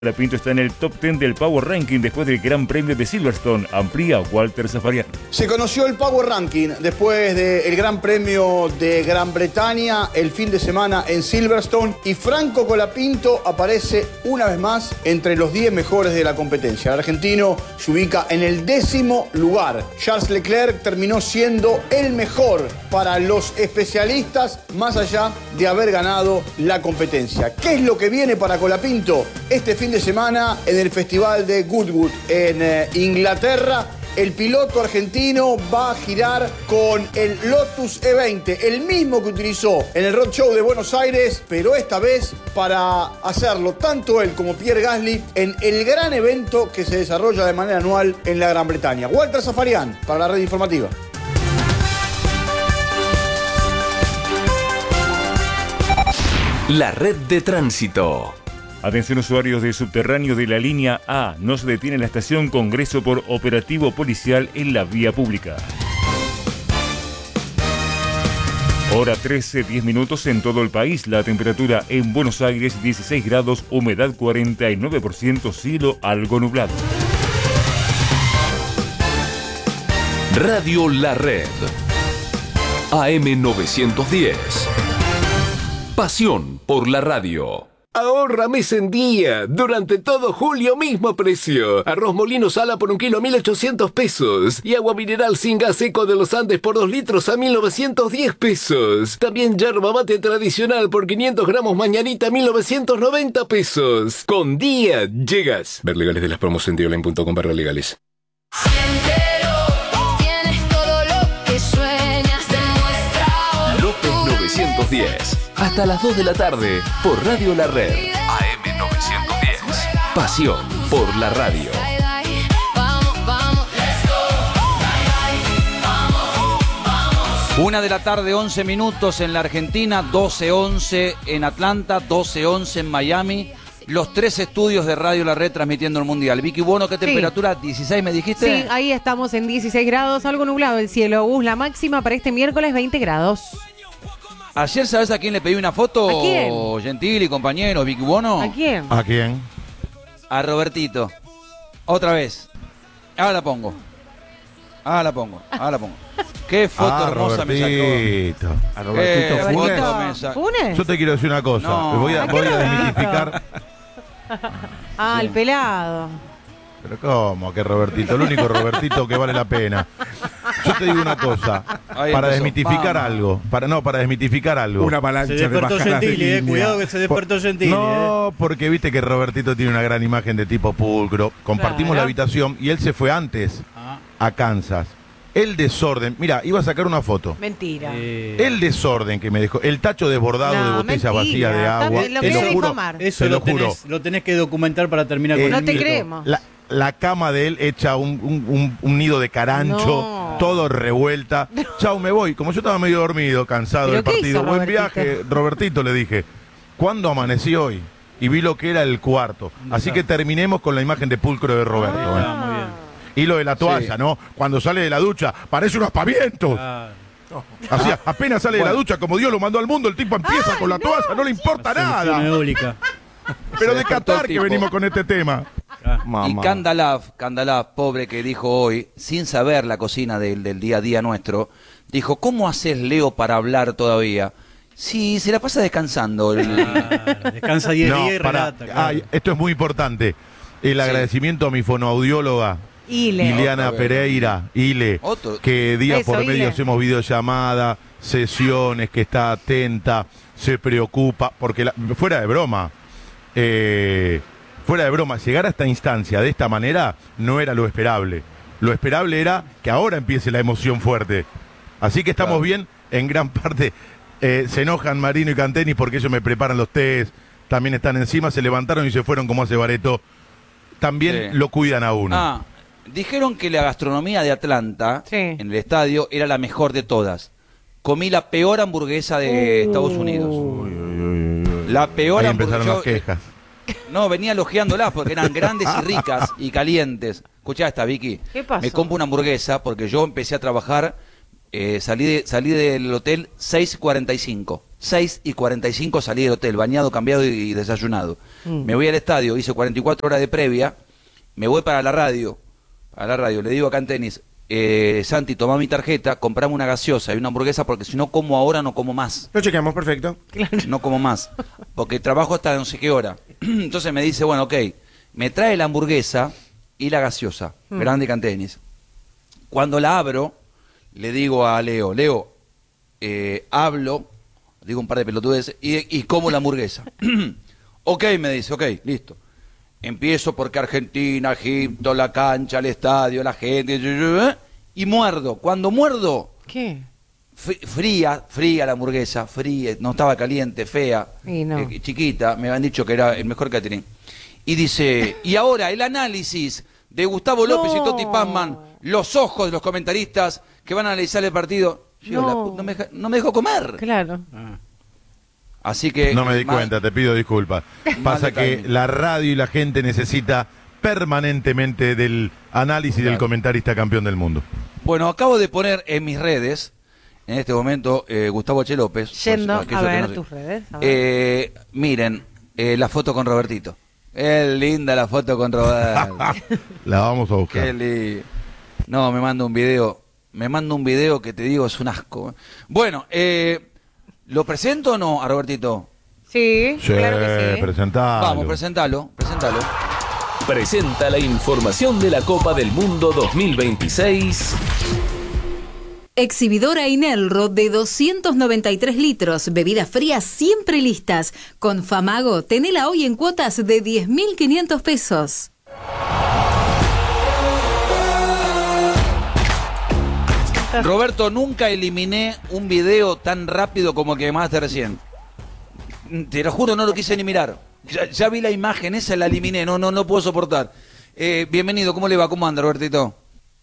Colapinto está en el top 10 del Power Ranking después del Gran Premio de Silverstone. Amplía Walter Zafarian. Se conoció el Power Ranking después del Gran Premio de Gran Bretaña el fin de semana en Silverstone y Franco Colapinto aparece una vez más entre los 10 mejores de la competencia. El argentino se ubica en el 10º lugar. Charles Leclerc terminó siendo el mejor para los especialistas más allá de haber ganado la competencia. ¿Qué es lo que viene para Colapinto? Este fin de semana en el Festival de Goodwood en Inglaterra, el piloto argentino va a girar con el Lotus E20, el mismo que utilizó en el Road Show de Buenos Aires, pero esta vez para hacerlo tanto él como Pierre Gasly en el gran evento que se desarrolla de manera anual en la Gran Bretaña. Walter Zafarian para la red informativa. La red de tránsito. Atención usuarios del subterráneo de la línea A, no se detiene en la estación Congreso por operativo policial en la vía pública. Hora 13, 10 minutos en todo el país. La temperatura en Buenos Aires 16 grados, humedad 49%, cielo algo nublado. Radio La Red. AM 910. Pasión por la radio. Ahorra mes en día. Durante todo julio, mismo precio. Arroz molino sala por 1 kilo a 1.800 pesos. Y agua mineral sin gas seco de los Andes por 2 litros a 1.910 pesos. También yerba mate tradicional por 500 gramos mañanita a 1.990 pesos. Con día llegas. Ver legales de las promos en dioline.com/legales. Tienes todo lo que sueñas, demuestra. López 910. Hasta las 2 de la tarde por Radio La Red. AM 910. Pasión por la radio. Vamos, vamos, let's go. Vamos. 1 de la tarde, 11 minutos en la Argentina, 12:11 en Atlanta, 12:11 en Miami. Los 3 estudios de Radio La Red transmitiendo el Mundial. Vicky Buono, ¿qué temperatura? 16, ¿me dijiste? Sí, ahí estamos en 16 grados, algo nublado el cielo. La máxima para este miércoles, 20 grados. Ayer, ¿sabes a quién le pedí una foto? ¿A quién? Gentili, compañero, Vicky Buono. ¿A quién? ¿A quién? A Robertito. Otra vez. Ahora la pongo. Qué foto hermosa me sacó. A Robertito Funes. ¿Funes? Yo te quiero decir una cosa. No. Voy a desmitificar. El pelado. Pero ¿cómo que Robertito? El único Robertito que vale la pena. Yo te digo una cosa, Ahí para empezó. desmitificar Vamos. algo, para desmitificar algo. Una avalancha Se de despertó bajadas de Gentili, línea. cuidado que se despertó Gentili. No, porque viste que Robertito tiene una gran imagen de tipo pulcro. Compartimos Claro. la habitación y él se fue antes a Kansas. El desorden, mira, iba a sacar una foto. Mentira. El desorden que me dejó, el tacho desbordado de botella mentira. vacía de agua. También lo Te querés juro, difamar. Eso te lo lo juro. tenés que documentar para terminar con No el te mito. creemos. La cama de él hecha un nido de carancho, No. todo revuelta. Chau, me voy. Como yo estaba medio dormido, cansado ¿Pero del qué partido. hizo Buen Robertito? viaje, Robertito, le dije. ¿Cuándo amanecí hoy? Y vi lo que era el cuarto. Así que terminemos con la imagen de pulcro de Roberto. Ah, muy bien. Y lo de la toalla, ¿no? Cuando sale de la ducha, parece unos pavientos. Ah, Así, apenas sale de la ducha, como Dios lo mandó al mundo, el tipo empieza con la toalla, no le importa solución nada. eólica. Pero Se de despertó Qatar el que tipo. venimos con este tema. Y Kandalav, pobre, que dijo hoy, sin saber la cocina del día a día nuestro, dijo, ¿cómo haces, Leo, para hablar todavía? Sí, se la pasa descansando. Descansa 10 días y pará. relata. claro. Ay, esto es muy importante. El agradecimiento a mi fonoaudióloga, Ile. Ileana Otra vez. Pereira, Ile, Otro. que día Eso, por medio Ile. hacemos videollamada, sesiones, que está atenta, se preocupa, porque fuera de broma, llegar a esta instancia de esta manera no era lo esperable. Lo esperable era que ahora empiece la emoción fuerte. Así que estamos bien, en gran parte se enojan Marino y Canteni porque ellos me preparan los test, también están encima, se levantaron y se fueron como hace Bareto. También Sí. lo cuidan a uno. Ah, dijeron que la gastronomía de Atlanta, Sí. en el estadio, era la mejor de todas. Comí la peor hamburguesa de Estados Unidos. La peor Ahí empezaron hamburguesa. las quejas. No, venía elogiándolas porque eran grandes y ricas y calientes. Escuchá esta, Vicky. ¿Qué pasó? Me compro una hamburguesa porque yo empecé a trabajar, salí del hotel 6:45. 6:45 salí del hotel, bañado, cambiado y desayunado. Me voy al estadio, hice 44 horas de previa, me voy para la radio, le digo acá en tenis, Santi, tomá mi tarjeta, comprame una gaseosa y una hamburguesa porque si no como ahora no como más. Lo chequeamos, perfecto. No como más, porque trabajo hasta no sé qué hora. Entonces me dice, bueno, ok, me trae la hamburguesa y la gaseosa, grande cantenis. Cuando la abro, le digo a Leo, hablo, digo un par de pelotudes y como la hamburguesa. Ok, me dice, ok, listo. Empiezo porque Argentina, Egipto, la cancha, el estadio, la gente, y muerdo. Cuando muerdo, ¿qué? Fría la hamburguesa, fría, no estaba caliente, fea, chiquita, me habían dicho que era el mejor catering. Y dice, y ahora el análisis de Gustavo López y Totti Pazman, los ojos de los comentaristas que van a analizar el partido. Yo, no me dejó comer. Claro. Así que... No me di cuenta, te pido disculpas. Pasa que la radio y la gente necesita permanentemente del análisis del comentarista campeón del mundo. Bueno, acabo de poner en mis redes, en este momento, Gustavo H. López. Yendo a ver tus redes. Miren, la foto con Robertito. Es linda la foto con Roberto. La vamos a buscar. Qué lindo. No, me manda un video que te digo es un asco. Bueno, ¿lo presento o no a Robertito? Sí, claro que sí. Presentalo. Vamos, presentalo. Presenta la información de la Copa del Mundo 2026. Exhibidora Inelro de 293 litros, bebidas frías siempre listas. Con Famago, tenela hoy en cuotas de 10.500 pesos. Roberto, nunca eliminé un video tan rápido como el que me mandaste recién. Te lo juro, no lo quise ni mirar. Ya vi la imagen, esa la eliminé, no puedo soportar. Bienvenido, ¿cómo le va? ¿Cómo anda, Robertito?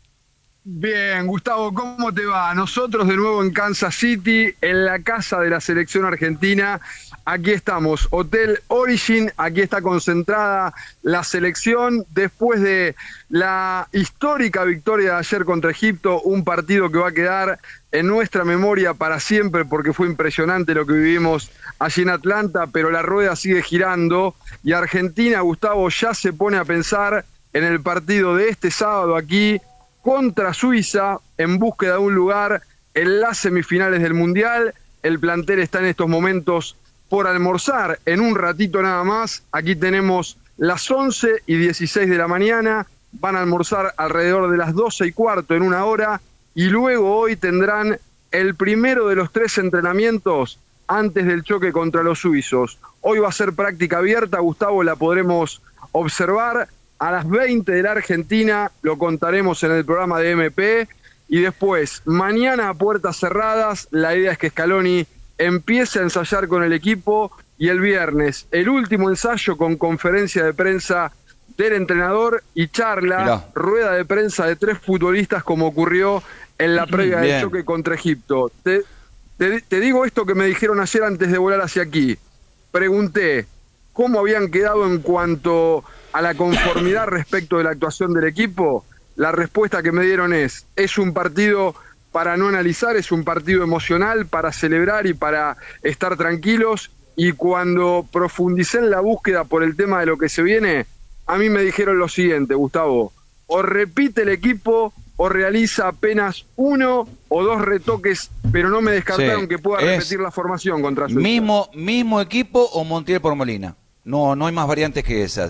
Bien, Gustavo, ¿cómo te va? Nosotros de nuevo en Kansas City, en la casa de la selección argentina. Aquí estamos, Hotel Origin, aquí está concentrada la selección después de la histórica victoria de ayer contra Egipto, un partido que va a quedar en nuestra memoria para siempre porque fue impresionante lo que vivimos allí en Atlanta, pero la rueda sigue girando y Argentina, Gustavo, ya se pone a pensar en el partido de este sábado aquí contra Suiza en búsqueda de un lugar en las semifinales del Mundial. El plantel está en estos momentos por almorzar en un ratito nada más. Aquí tenemos las 11:16 de la mañana, van a almorzar alrededor de las 12:15 en una hora y luego hoy tendrán el primero de los 3 entrenamientos antes del choque contra los suizos. Hoy va a ser práctica abierta, Gustavo, la podremos observar a las 20 de la Argentina, lo contaremos en el programa de MP y después mañana a puertas cerradas. La idea es que Scaloni empiece a ensayar con el equipo y el viernes el último ensayo con conferencia de prensa del entrenador y charla, rueda de prensa de 3 futbolistas como ocurrió en la previa del choque contra Egipto. Te digo esto que me dijeron ayer antes de volar hacia aquí. Pregunté cómo habían quedado en cuanto a la conformidad respecto de la actuación del equipo. La respuesta que me dieron es un partido para no analizar, es un partido emocional para celebrar y para estar tranquilos. Y cuando profundicé en la búsqueda por el tema de lo que se viene, a mí me dijeron lo siguiente, Gustavo: o repite el equipo o realiza apenas 1 o 2 retoques, pero no me descartaron que pueda repetir la formación contra Suiza. Mismo equipo o Montiel por Molina. No hay más variantes que esas.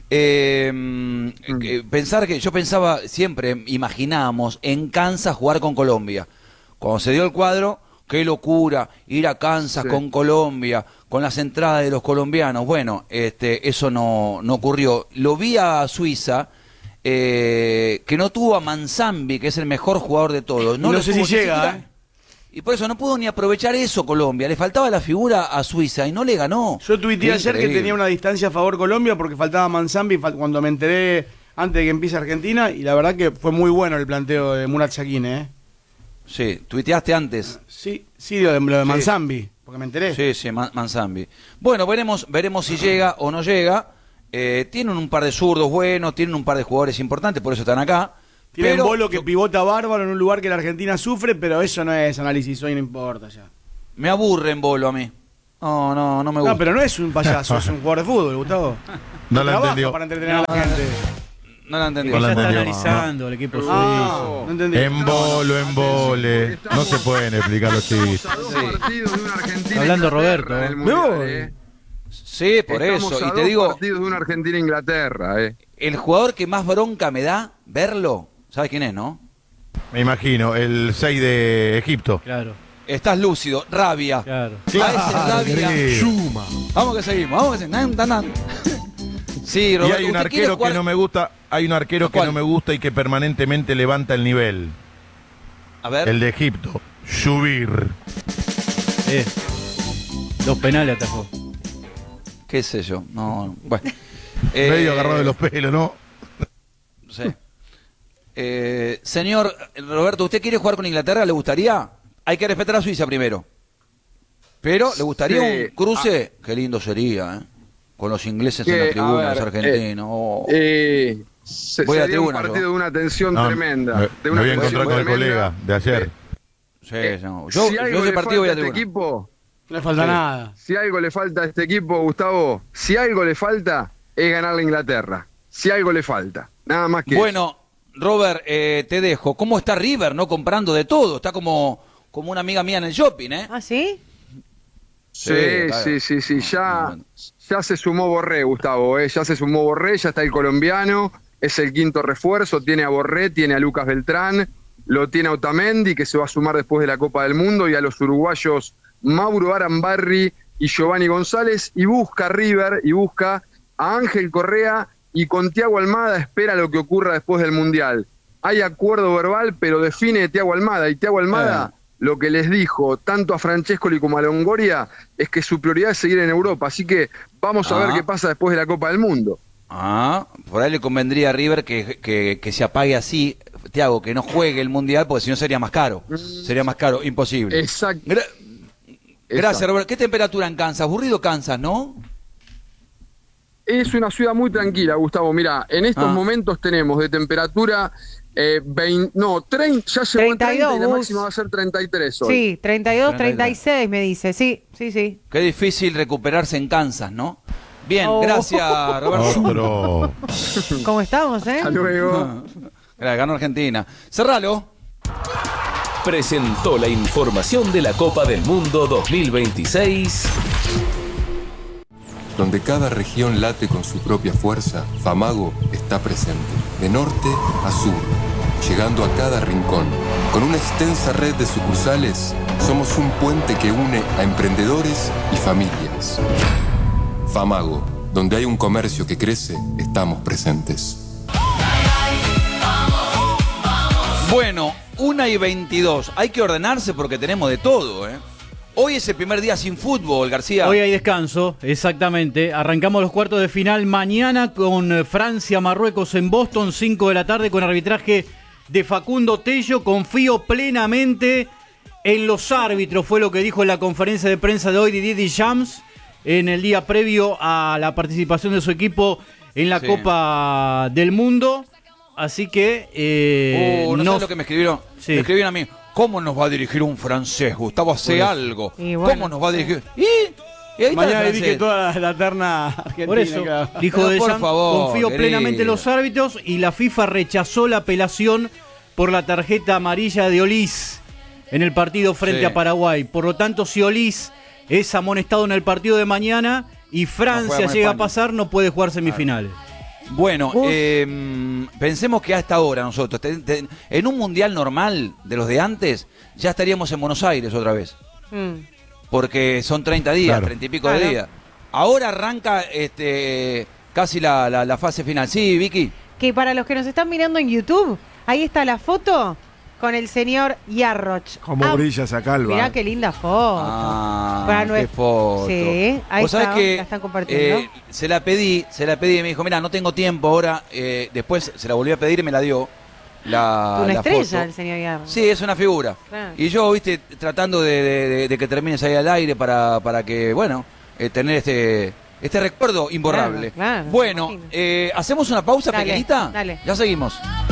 Pensar que yo pensaba siempre, imaginábamos en Kansas jugar con Colombia. Cuando se dio el cuadro, qué locura ir a Kansas con Colombia, con las entradas de los colombianos. Bueno, eso no ocurrió. Lo vi a Suiza, que no tuvo a Manzambi, que es el mejor jugador de todos. No sé si llega, Y por eso no pudo ni aprovechar eso Colombia. Le faltaba la figura a Suiza y no le ganó. Yo tuiteé ayer que tenía una distancia a favor Colombia porque faltaba Manzambi cuando me enteré antes de que empiece Argentina, y la verdad que fue muy bueno el planteo de Murat Yakin, Sí, tuiteaste antes. Sí, lo de Manzambi, porque me enteré. Sí, Manzambi. Bueno, veremos si llega o no llega. Tienen un par de zurdos buenos, tienen un par de jugadores importantes, por eso están acá. Tienen Bolo que pivota bárbaro en un lugar que la Argentina sufre, pero eso no es análisis, hoy no importa ya. Me aburre en Bolo a mí. No me gusta. No, pero no es un payaso, es un jugador de fútbol, Gustavo. No la Trabaja entendió. para entretener a la gente. No la entendí. No la Ya está entendió. analizando el equipo suizo. No entendí. Embole. No se pueden explicar los chistes. Partidos de una Argentina Hablando Inglaterra Roberto. en el Me Mundial, voy. Sí, por Estamos eso. a Y te dos digo, partidos de una Argentina-Inglaterra, el jugador que más bronca me da verlo, ¿sabes quién es, no? Me imagino, el 6 de Egipto. Claro, Estás lúcido, rabia. claro. A ese rabia. querido. Vamos que seguimos, vamos que seguimos. Nan. Sí, Y Roberto, hay un ¿usted quiere arquero jugar? que no me gusta, hay un arquero que ¿Cuál? no me gusta y que permanentemente levanta el nivel. A ver. El de Egipto, Shubir. 2 penales atajó. ¿Qué sé yo? No, bueno. Medio agarrado de los pelos, ¿no? Sí. Señor Roberto, ¿usted quiere jugar con Inglaterra? ¿Le gustaría? Hay que respetar a Suiza primero. Pero, ¿le gustaría Sí. un cruce? Qué lindo sería, ¿eh? Con los ingleses en Que, la a tribuna, ver, los argentinos. Oh. Voy Voy a la sería un tribuna, partido yo. de una tensión No, tremenda. me de una voy a tensión encontrar con el tremenda. colega de ayer. Sí, no. Yo, Si yo algo ese le partido voy a falta la a este tribuna. equipo, No le falta Sí. nada. si algo le falta a este equipo, Gustavo, si algo le falta, es ganar la Inglaterra. Si algo le falta. Nada más que Bueno, Robert, te dejo. ¿Cómo está River, no? Comprando de todo. Está como una amiga mía en el shopping, ¿eh? ¿Ah, sí? Sí, claro. sí. Ya se sumó Borré, Gustavo. Ya se sumó Borré, ya está el colombiano. Es el quinto refuerzo. Tiene a Borré, tiene a Lucas Beltrán. Lo tiene a Otamendi, que se va a sumar después de la Copa del Mundo. Y a los uruguayos Mauro Arambarri y Giovanni González. Y busca a River, y busca a Ángel Correa. Y con Thiago Almada espera lo que ocurra después del Mundial. Hay acuerdo verbal, pero define Thiago Almada. Y Thiago Almada lo que les dijo tanto a Francescoli como a Longoria es que su prioridad es seguir en Europa. Así que vamos a ver qué pasa después de la Copa del Mundo. Por ahí le convendría a River que se apague así, Thiago, que no juegue el Mundial, porque si no sería más caro. Sería más caro, imposible. Exacto. Gracias, Robert. ¿Qué temperatura en Kansas? Aburrido Kansas, ¿no? Es una ciudad muy tranquila, Gustavo. Mira, en estos momentos tenemos de temperatura 30, ya llegó a 30 y la Gus. máxima va a ser 33 hoy. Sí, 32, 36 me dice. Sí. Qué difícil recuperarse en Kansas, ¿no? Bien, Oh. gracias, Roberto. Otro. ¿Cómo estamos, eh? Hasta luego. Ganó Argentina. Cerralo. Presentó la información de la Copa del Mundo 2026. Donde cada región late con su propia fuerza, Famago está presente, de norte a sur, llegando a cada rincón. Con una extensa red de sucursales, somos un puente que une a emprendedores y familias. Famago, donde hay un comercio que crece, estamos presentes. Bueno, 1:22. Hay que ordenarse porque tenemos de todo, ¿eh? Hoy es el primer día sin fútbol, García. Hoy hay descanso, exactamente. Arrancamos los cuartos de final mañana con Francia-Marruecos en Boston, 5 de la tarde, con arbitraje de Facundo Tello. Confío plenamente en los árbitros, fue lo que dijo en la conferencia de prensa de hoy Didier Deschamps en el día previo a la participación de su equipo en la Copa del Mundo. Así que... no sé lo que me escribieron. Sí. Me escribieron a mí. ¿Cómo nos va a dirigir un francés? Gustavo, hace algo. Y bueno. ¿Cómo nos va a dirigir? Y ahí está Mañana el dirige francés. toda la terna argentina. Por eso, claro. dijo Pero, por Deschamps, favor, confío querido. plenamente en los árbitros y la FIFA rechazó la apelación por la tarjeta amarilla de Olís en el partido frente a Paraguay. Por lo tanto, si Olís es amonestado en el partido de mañana y Francia con llega a España. pasar, no puede jugar semifinales. Bueno, pensemos que hasta ahora nosotros, en un mundial normal de los de antes, ya estaríamos en Buenos Aires otra vez. Porque son 30 días, Claro. 30 y pico de días. Ahora arranca casi la fase final. Sí, Vicky. Que para los que nos están mirando en YouTube, ahí está la foto con el señor Yarroch. Cómo brilla esa calva. Mirá qué linda foto. Para qué nues- foto. Sí, ahí Vos sabés está, que la están compartiendo. se la pedí y me dijo, mira, no tengo tiempo ahora. Después se la volví a pedir y me la dio. Una la estrella foto. el señor Yarroch. Sí, es una figura. Claro. Y yo, viste, tratando de que termines ahí al aire para que, bueno, tener este recuerdo imborrable. Claro, bueno, hacemos una pausa Dale, pequeñita. dale. Ya seguimos.